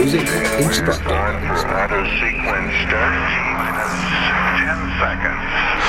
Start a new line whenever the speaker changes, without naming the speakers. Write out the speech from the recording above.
music instructor.
Auto sequence start. T-minus 10 seconds.